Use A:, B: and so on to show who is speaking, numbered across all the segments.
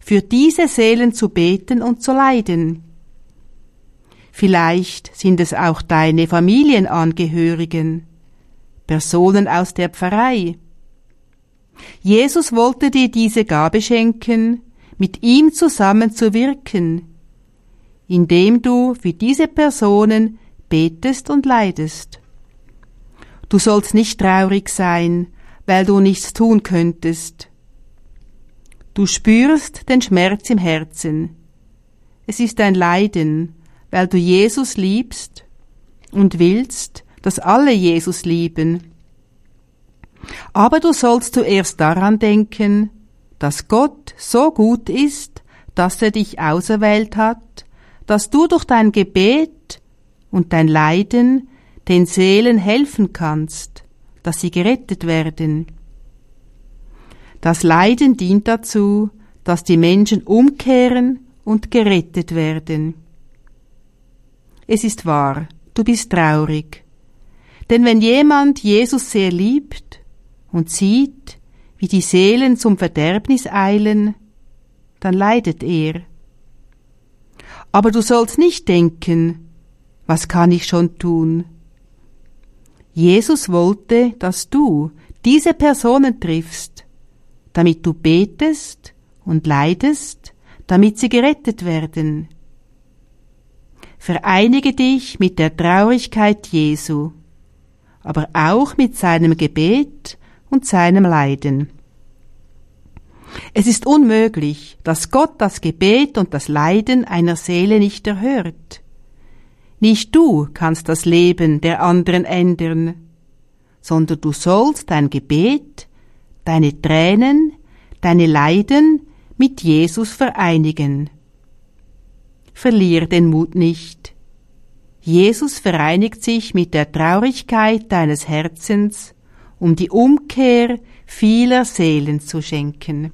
A: für diese Seelen zu beten und zu leiden. Vielleicht sind es auch deine Familienangehörigen, Personen aus der Pfarrei. Jesus wollte dir diese Gabe schenken, mit ihm zusammen zu wirken, indem du für diese Personen betest und leidest. Du sollst nicht traurig sein, weil du nichts tun könntest. Du spürst den Schmerz im Herzen. Es ist ein Leiden, weil du Jesus liebst und willst, dass alle Jesus lieben. Aber du sollst zuerst daran denken, dass Gott so gut ist, dass er dich auserwählt hat, dass du durch dein Gebet und dein Leiden den Seelen helfen kannst, dass sie gerettet werden. Das Leiden dient dazu, dass die Menschen umkehren und gerettet werden. Es ist wahr, du bist traurig, denn wenn jemand Jesus sehr liebt und sieht, wie die Seelen zum Verderbnis eilen, dann leidet er. Aber du sollst nicht denken, was kann ich schon tun? Jesus wollte, dass du diese Personen triffst, damit du betest und leidest, damit sie gerettet werden. Vereinige dich mit der Traurigkeit Jesu, aber auch mit seinem Gebet und seinem Leiden. Es ist unmöglich, dass Gott das Gebet und das Leiden einer Seele nicht erhört. Nicht du kannst das Leben der anderen ändern, sondern du sollst dein Gebet, deine Tränen, deine Leiden mit Jesus vereinigen. Verlier den Mut nicht. Jesus vereinigt sich mit der Traurigkeit deines Herzens, um die Umkehr vieler Seelen zu schenken.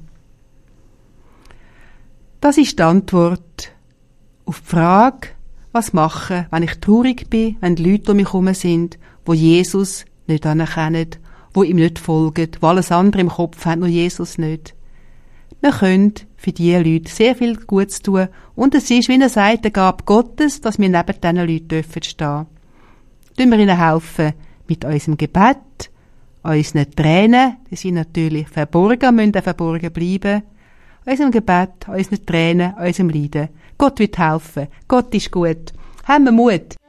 A: Das ist die Antwort auf die Frage, was machen, wenn ich traurig bin, wenn die Leute um mich herum sind, wo Jesus nicht anerkennen, wo ihm nicht folgen, wo alles andere im Kopf haben, nur Jesus nicht. Wir können für diese Leute sehr viel Gutes tun und es ist, wie er sagt, eine Gabe Gottes, dass wir neben diesen Leuten dürfen stehen. Tun wir ihnen helfen mit unserem Gebet, unseren Tränen, die sind natürlich verborgen, müssen auch verborgen bleiben, unserem Gebet, unseren Tränen, unserem Leiden. Gott wird helfen. Gott ist gut. Haben wir Mut.